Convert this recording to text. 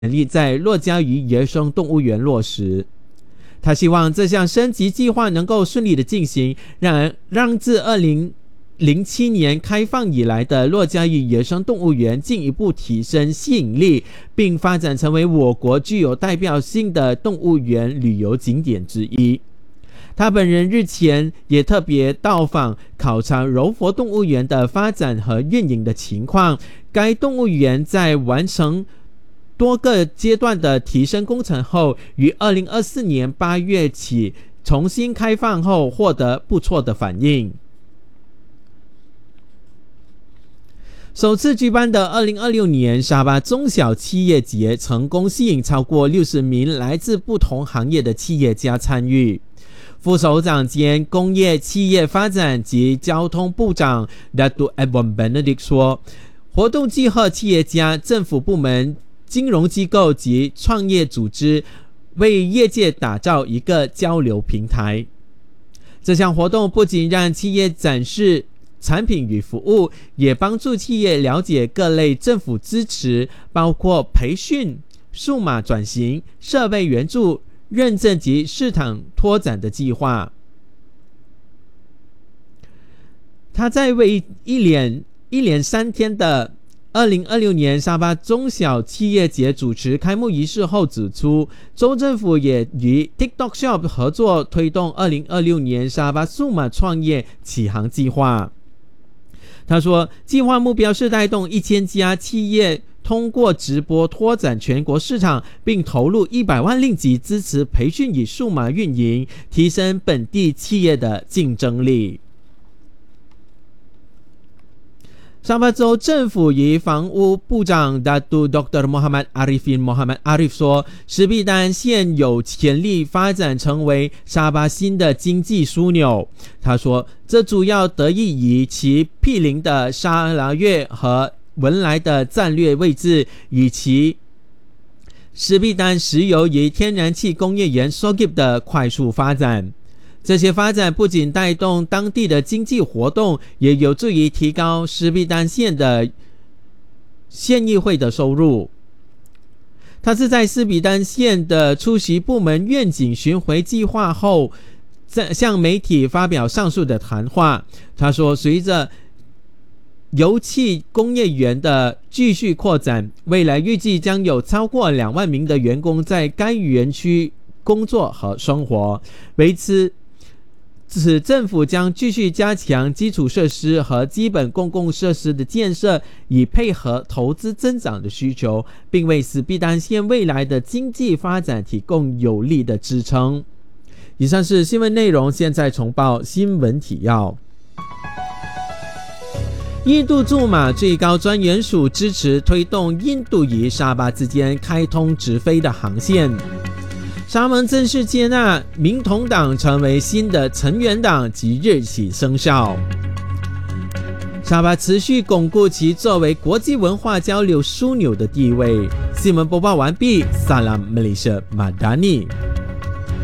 力在洛加鱼野生动物园落实。他希望这项升级计划能够顺利的进行，让自2007年开放以来的洛加鱼野生动物园进一步提升吸引力，并发展成为我国具有代表性的动物园旅游景点之一。他本人日前也特别到访考察柔佛动物园的发展和运营的情况。该动物园在完成多个阶段的提升工程后，于2024年8月起重新开放后，获得不错的反应。首次举办的2026年沙巴中小企业节成功吸引超过60名来自不同行业的企业家参与。副首长兼工业企业发展及交通部长 Datuk Ebon Benedict 说，活动集合企业家、政府部门、金融机构及创业组织，为业界打造一个交流平台。这项活动不仅让企业展示产品与服务，也帮助企业了解各类政府支持，包括培训、数码转型、设备援助、认证及市场拓展的计划。他在为一连3天的2026年沙巴中小企业节主持开幕仪式后指出，州政府也与 TikTok Shop 合作推动2026年沙巴数码创业启航计划。他说，计划目标是带动1000家企业通过直播拓展全国市场，并投入100万令吉支持培训与数码运营，提升本地企业的竞争力。沙巴州政府与房屋部长 Datuk Dr. Muhammad Arifin Muhammad Arif 说，石壁丹县有潜力发展成为沙巴新的经济枢纽。他说，这主要得益于其毗邻的沙拉越和文莱的战略位置，以及石壁丹石油与天然气工业园 SOGIP 的快速发展。这些发展不仅带动当地的经济活动，也有助于提高石壁丹县的县议会的收入。他是在石壁丹县的出席部门愿景巡回计划后，向媒体发表上述的谈话。他说，随着油气工业园的继续扩展，未来预计将有超过2万名的员工在该园区工作和生活。为此政府将继续加强基础设施和基本公共设施的建设，以配合投资增长的需求，并为石壁丹县未来的经济发展提供有力的支撑。以上是新闻内容，现在重报新闻提要。印度驻马最高专员署支持推动印度与沙巴之间开通直飞的航线。沙盟正式接纳民统党成为新的成员党，即日起生效。沙巴持续巩固其作为国际文化交流枢纽的地位。新闻播报完毕，萨拉马来西亚马达尼。